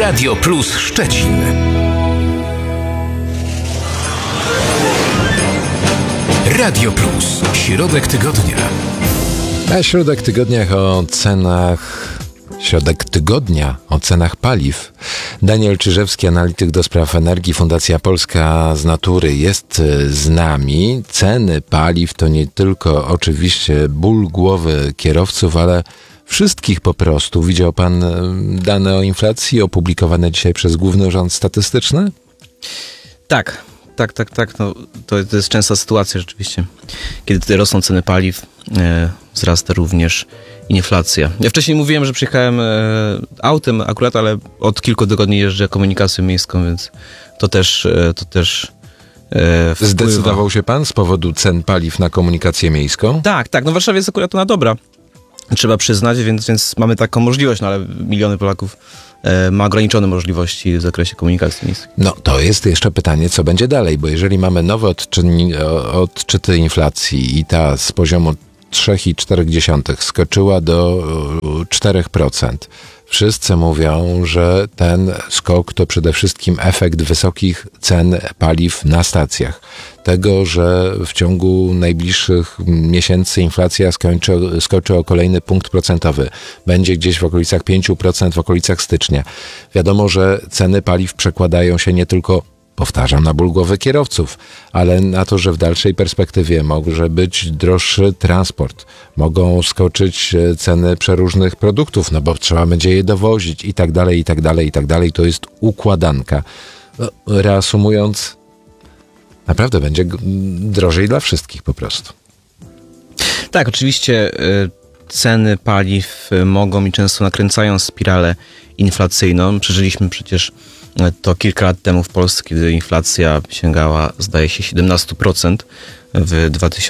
Radio Plus Szczecin. Radio Plus. Środek tygodnia. A środek tygodnia o cenach paliw. Daniel Czyżewski, analityk do spraw energii, Fundacja Polska z Natury, jest z nami. Ceny paliw to nie tylko oczywiście ból głowy kierowców, ale wszystkich po prostu. Widział pan dane o inflacji opublikowane dzisiaj przez Główny Urząd Statystyczny? Tak. No, to jest częsta sytuacja rzeczywiście. Kiedy rosną ceny paliw, wzrasta również inflacja. Ja wcześniej mówiłem, że przyjechałem autem akurat, ale od kilku tygodni jeżdżę komunikacją miejską, więc to też wpływa. Zdecydował się pan z powodu cen paliw na komunikację miejską? Tak. No w Warszawie jest akurat ona dobra. Trzeba przyznać, więc mamy taką możliwość, no ale miliony Polaków ma ograniczone możliwości w zakresie komunikacji miejskiej. No to jest jeszcze pytanie, co będzie dalej, bo jeżeli mamy nowe odczyty inflacji i ta z poziomu 3,4 skoczyła do 4%. Wszyscy mówią, że ten skok to przede wszystkim efekt wysokich cen paliw na stacjach. Tego, że w ciągu najbliższych miesięcy inflacja skoczy o kolejny punkt procentowy. Będzie gdzieś w okolicach 5%, w okolicach stycznia. Wiadomo, że ceny paliw przekładają się nie tylko, powtarzam, na ból głowy kierowców, ale na to, że w dalszej perspektywie może być droższy transport. Mogą skoczyć ceny przeróżnych produktów, no bo trzeba będzie je dowozić i tak dalej. To jest układanka. Reasumując, naprawdę będzie drożej dla wszystkich po prostu. Tak, oczywiście ceny paliw mogą i często nakręcają spiralę inflacyjną. Przeżyliśmy przecież to kilka lat temu w Polsce, kiedy inflacja sięgała, zdaje się, 17% w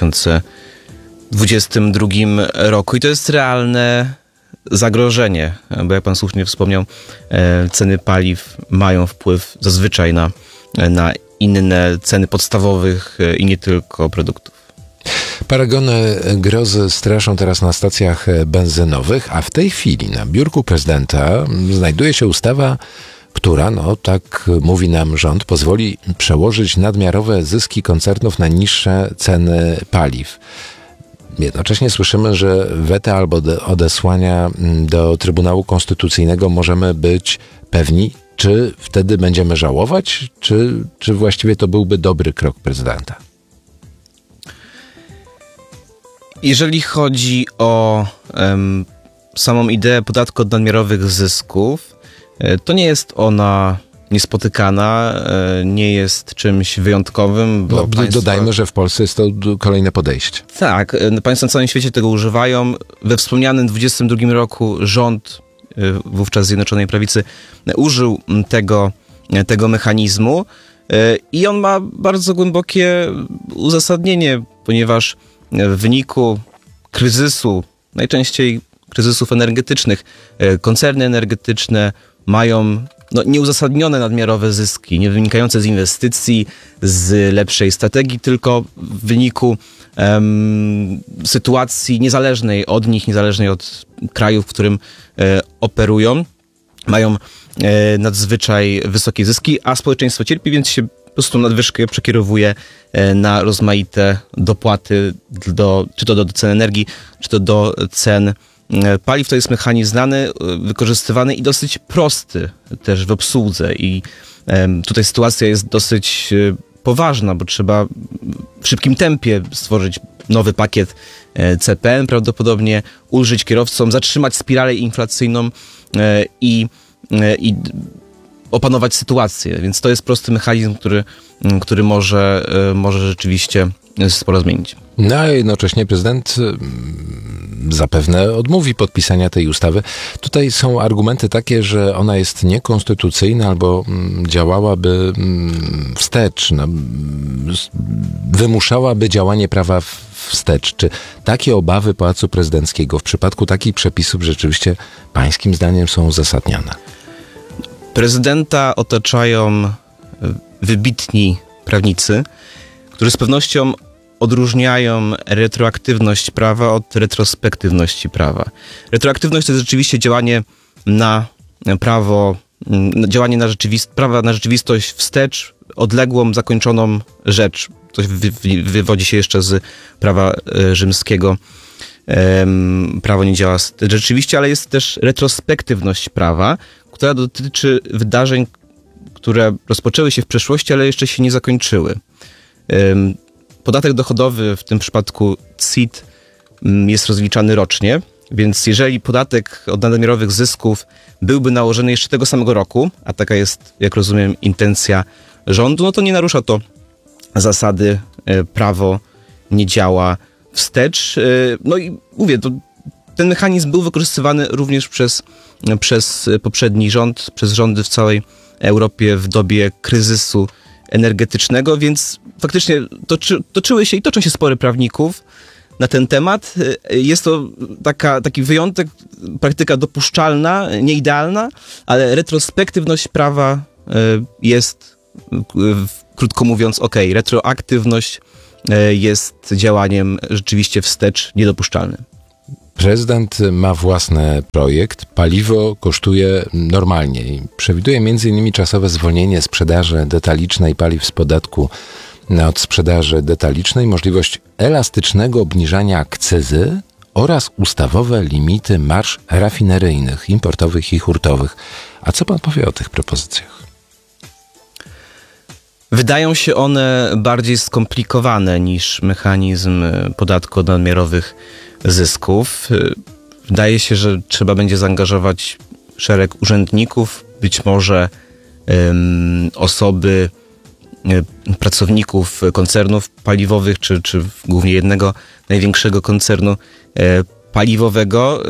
2022 roku. I to jest realne zagrożenie, bo jak pan słusznie wspomniał, ceny paliw mają wpływ zazwyczaj na inne ceny podstawowych i nie tylko produktów. Paragony grozy straszą teraz na stacjach benzynowych, a w tej chwili na biurku prezydenta znajduje się ustawa, która, tak mówi nam rząd, pozwoli przełożyć nadmiarowe zyski koncernów na niższe ceny paliw. Jednocześnie słyszymy, że weta albo odesłania do Trybunału Konstytucyjnego możemy być pewni. Czy wtedy będziemy żałować, czy właściwie to byłby dobry krok prezydenta? Jeżeli chodzi o samą ideę podatku od nadmiarowych zysków, to nie jest ona niespotykana, nie jest czymś wyjątkowym. Bo dodajmy, że w Polsce jest to kolejne podejście. Tak, państwa na całym świecie tego używają. We wspomnianym 2022 roku rząd, wówczas Zjednoczonej Prawicy, użył tego mechanizmu i on ma bardzo głębokie uzasadnienie, ponieważ w wyniku kryzysu, najczęściej kryzysów energetycznych, koncerny energetyczne mają nieuzasadnione nadmiarowe zyski, nie wynikające z inwestycji, z lepszej strategii, tylko w wyniku sytuacji niezależnej od nich, niezależnej od kraju, w którym operują. Mają nadzwyczaj wysokie zyski, a społeczeństwo cierpi, więc się po prostu nadwyżkę przekierowuje na rozmaite dopłaty, czy to do cen energii, czy to do cen paliw. To jest mechanizm znany, wykorzystywany i dosyć prosty też w obsłudze. I tutaj sytuacja jest dosyć poważna, bo trzeba w szybkim tempie stworzyć nowy pakiet CPN, prawdopodobnie ulżyć kierowcom, zatrzymać spiralę inflacyjną i opanować sytuację. Więc to jest prosty mechanizm, który może rzeczywiście sporo zmienić. No a jednocześnie prezydent zapewne odmówi podpisania tej ustawy. Tutaj są argumenty takie, że ona jest niekonstytucyjna albo działałaby wstecz, wymuszałaby działanie prawa wstecz. Czy takie obawy Pałacu Prezydenckiego w przypadku takich przepisów rzeczywiście pańskim zdaniem są uzasadnione? Prezydenta otaczają wybitni prawnicy, którzy z pewnością odróżniają retroaktywność prawa od retrospektywności prawa. Retroaktywność to jest rzeczywiście działanie na prawo działanie prawa na rzeczywistość wstecz, odległą, zakończoną rzecz. To wywodzi się jeszcze z prawa rzymskiego. Prawo nie działa rzeczywiście, ale jest też retrospektywność prawa, która dotyczy wydarzeń, które rozpoczęły się w przeszłości, ale jeszcze się nie zakończyły. Podatek dochodowy, w tym przypadku CIT, jest rozliczany rocznie, więc jeżeli podatek od nadmiarowych zysków byłby nałożony jeszcze tego samego roku, a taka jest, jak rozumiem, intencja rządu, no to nie narusza to zasady prawo nie działa wstecz. No i mówię, ten mechanizm był wykorzystywany również przez poprzedni rząd, przez rządy w całej Europie w dobie kryzysu energetycznego, więc faktycznie toczyły się i toczą się spory prawników na ten temat. Jest to taki wyjątek, praktyka dopuszczalna, nieidealna, ale retrospektywność prawa jest, krótko mówiąc, okej. Retroaktywność jest działaniem rzeczywiście wstecz niedopuszczalnym. Prezydent ma własny projekt. Paliwo kosztuje normalnie i przewiduje m.in. czasowe zwolnienie sprzedaży detalicznej paliw z podatku od sprzedaży detalicznej, możliwość elastycznego obniżania akcyzy oraz ustawowe limity marż rafineryjnych, importowych i hurtowych. A co pan powie o tych propozycjach? Wydają się one bardziej skomplikowane niż mechanizm podatku od nadmiarowych zysków. Wydaje się, że trzeba będzie zaangażować szereg urzędników, być może osoby, pracowników koncernów paliwowych, czy głównie jednego największego koncernu paliwowego.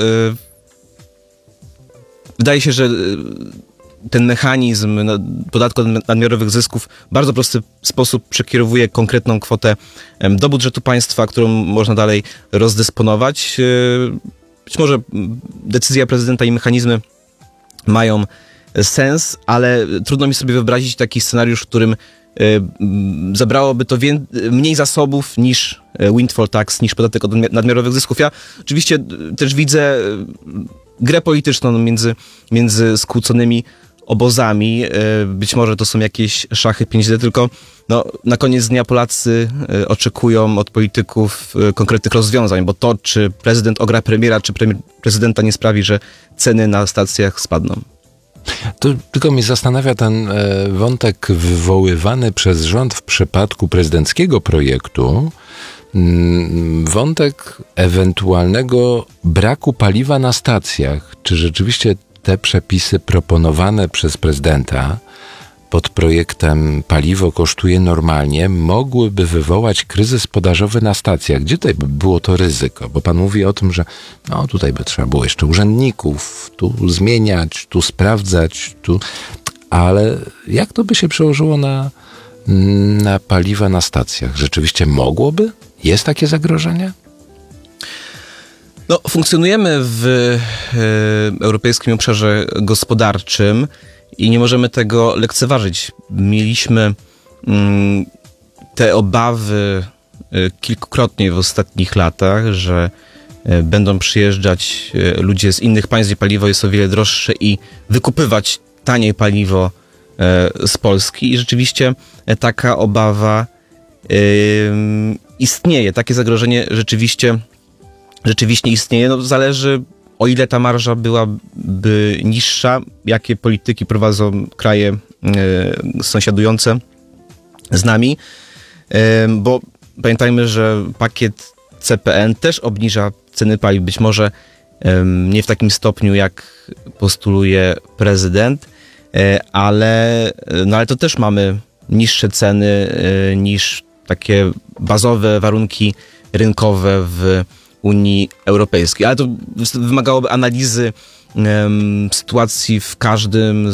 Wydaje się, że ten mechanizm podatku od nadmiarowych zysków w bardzo prosty sposób przekierowuje konkretną kwotę do budżetu państwa, którą można dalej rozdysponować. Być może decyzja prezydenta i mechanizmy mają sens, ale trudno mi sobie wyobrazić taki scenariusz, w którym zabrałoby to mniej zasobów niż windfall tax, niż podatek od nadmiarowych zysków. Ja oczywiście też widzę grę polityczną między skłóconymi obozami. Być może to są jakieś szachy 5D, tylko na koniec dnia Polacy oczekują od polityków konkretnych rozwiązań, bo to, czy prezydent ogra premiera, czy premier prezydenta, nie sprawi, że ceny na stacjach spadną. To tylko mnie zastanawia ten wątek wywoływany przez rząd w przypadku prezydenckiego projektu, wątek ewentualnego braku paliwa na stacjach. Czy rzeczywiście te przepisy proponowane przez prezydenta pod projektem paliwo kosztuje normalnie, mogłyby wywołać kryzys podażowy na stacjach? Gdzie tutaj by było to ryzyko? Bo pan mówi o tym, że tutaj by trzeba było jeszcze urzędników, tu zmieniać, tu sprawdzać, ale jak to by się przełożyło na paliwa na stacjach? Rzeczywiście mogłoby? Jest takie zagrożenie? Funkcjonujemy w europejskim obszarze gospodarczym i nie możemy tego lekceważyć. Mieliśmy te obawy kilkukrotnie w ostatnich latach, że będą przyjeżdżać ludzie z innych państw, gdzie paliwo jest o wiele droższe i wykupywać taniej paliwo z Polski. I rzeczywiście taka obawa istnieje. Takie zagrożenie rzeczywiście istnieje. Zależy, o ile ta marża byłaby niższa, jakie polityki prowadzą kraje sąsiadujące z nami, bo pamiętajmy, że pakiet CPN też obniża ceny paliw, być może nie w takim stopniu, jak postuluje prezydent, ale to też mamy niższe ceny niż takie bazowe warunki rynkowe w Unii Europejskiej. Ale to wymagałoby analizy sytuacji w każdym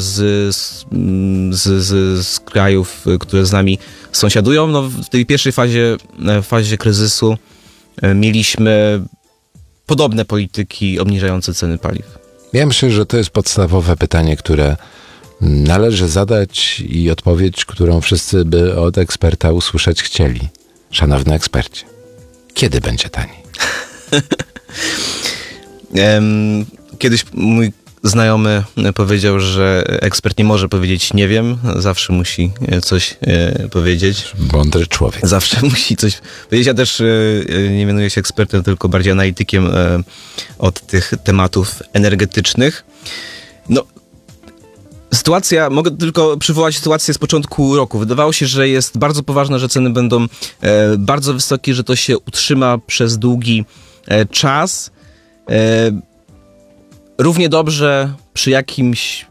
z krajów, które z nami sąsiadują. W tej pierwszej fazie kryzysu mieliśmy podobne polityki obniżające ceny paliw. Ja myślę, że to jest podstawowe pytanie, które należy zadać i odpowiedź, którą wszyscy by od eksperta usłyszeć chcieli. Szanowny ekspercie, kiedy będzie taniej? Kiedyś mój znajomy powiedział, że ekspert nie może powiedzieć nie wiem, zawsze musi coś powiedzieć. Mądry człowiek. Zawsze musi coś powiedzieć. Ja też nie mianuję się ekspertem, tylko bardziej analitykiem od tych tematów energetycznych. No, mogę tylko przywołać sytuację z początku roku. Wydawało się, że jest bardzo poważne, że ceny będą bardzo wysokie, że to się utrzyma przez długi czas. Równie dobrze przy jakimś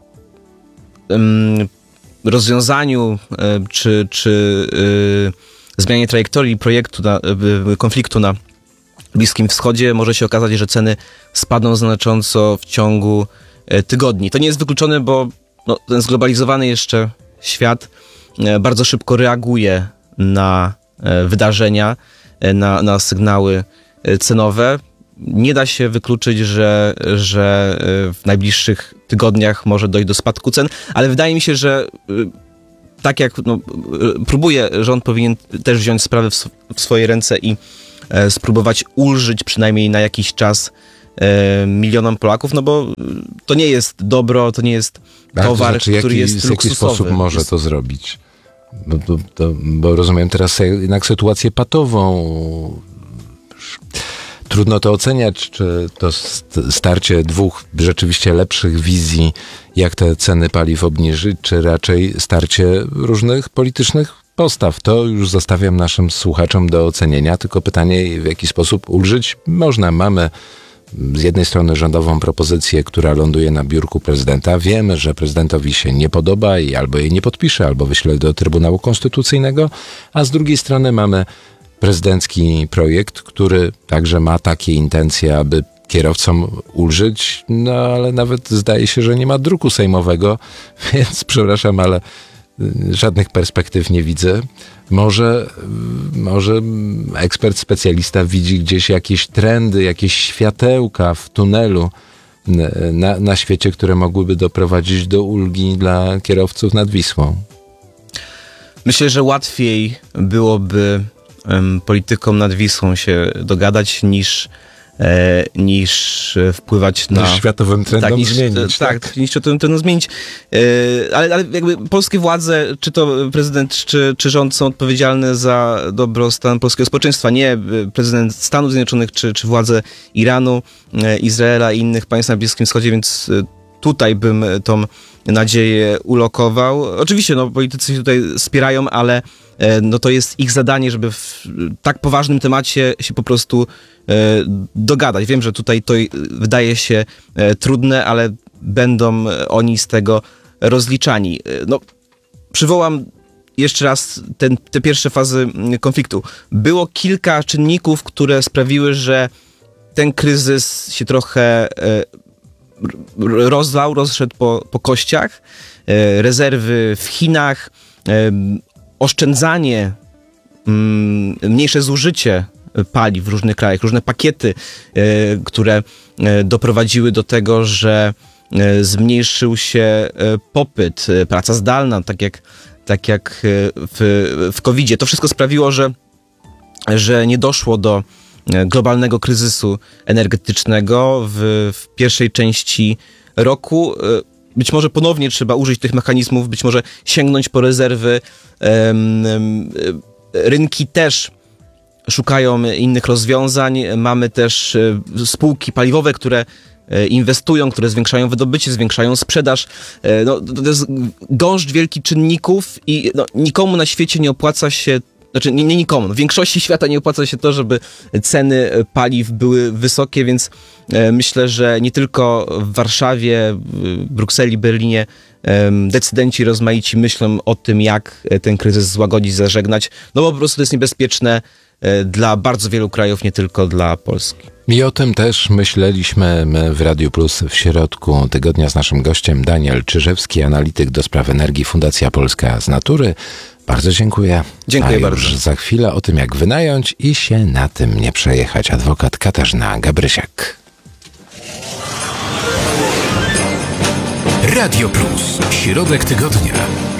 rozwiązaniu czy zmianie trajektorii konfliktu na Bliskim Wschodzie może się okazać, że ceny spadną znacząco w ciągu tygodni. To nie jest wykluczone, bo ten zglobalizowany jeszcze świat bardzo szybko reaguje na wydarzenia, na sygnały cenowe. Nie da się wykluczyć, że w najbliższych tygodniach może dojść do spadku cen, ale wydaje mi się, że tak jak próbuje, rząd powinien też wziąć sprawę w swoje ręce i spróbować ulżyć przynajmniej na jakiś czas milionom Polaków, bo to nie jest dobro, to nie jest towar, który jest luksusowy. W jaki sposób może to zrobić? Bo rozumiem teraz jednak sytuację patową. Trudno to oceniać, czy to starcie dwóch rzeczywiście lepszych wizji, jak te ceny paliw obniżyć, czy raczej starcie różnych politycznych postaw. To już zostawiam naszym słuchaczom do ocenienia, tylko pytanie, w jaki sposób ulżyć można. Mamy z jednej strony rządową propozycję, która ląduje na biurku prezydenta. Wiemy, że prezydentowi się nie podoba i albo jej nie podpisze, albo wyśle do Trybunału Konstytucyjnego, a z drugiej strony mamy prezydencki projekt, który także ma takie intencje, aby kierowcom ulżyć, ale nawet zdaje się, że nie ma druku sejmowego, więc przepraszam, ale żadnych perspektyw nie widzę. Może ekspert, specjalista widzi gdzieś jakieś trendy, jakieś światełka w tunelu na świecie, które mogłyby doprowadzić do ulgi dla kierowców nad Wisłą. Myślę, że łatwiej byłoby politykom nad Wisłą się dogadać niż wpływać na... światowym trendom zmienić. Tak, niż światowym trendom zmienić. Ale jakby polskie władze, czy to prezydent, czy rząd są odpowiedzialne za dobrostan polskiego społeczeństwa. Nie prezydent Stanów Zjednoczonych, czy władze Iranu, Izraela i innych państw na Bliskim Wschodzie, więc tutaj bym tą nadzieję ulokował. Oczywiście, politycy się tutaj wspierają, ale to jest ich zadanie, żeby w tak poważnym temacie się po prostu dogadać. Wiem, że tutaj to wydaje się trudne, ale będą oni z tego rozliczani. Przywołam jeszcze raz te pierwsze fazy konfliktu. Było kilka czynników, które sprawiły, że ten kryzys się trochę rozszedł po kościach. Rezerwy w Chinach, oszczędzanie, mniejsze zużycie paliw w różnych krajach, różne pakiety, które doprowadziły do tego, że zmniejszył się popyt, praca zdalna, tak jak w COVID-zie. To wszystko sprawiło, że nie doszło do globalnego kryzysu energetycznego w pierwszej części roku. Być może ponownie trzeba użyć tych mechanizmów, być może sięgnąć po rezerwy. Rynki też szukają innych rozwiązań. Mamy też spółki paliwowe, które inwestują, które zwiększają wydobycie, zwiększają sprzedaż. To jest gąszcz wielkich czynników i nikomu na świecie nie opłaca się, znaczy nie nikomu, w większości świata nie opłaca się to, żeby ceny paliw były wysokie, więc myślę, że nie tylko w Warszawie, Brukseli, Berlinie decydenci rozmaici myślą o tym, jak ten kryzys złagodzić, zażegnać, bo po prostu to jest niebezpieczne dla bardzo wielu krajów, nie tylko dla Polski. I o tym też myśleliśmy my w Radiu Plus w środku tygodnia z naszym gościem Daniel Czyżewski, analityk do spraw energii, Fundacja Polska z Natury. Bardzo dziękuję. Dziękuję bardzo. Już za chwilę o tym, jak wynająć i się na tym nie przejechać. Adwokat Katarzyna Gabrysiak. Radio Plus. Środek tygodnia.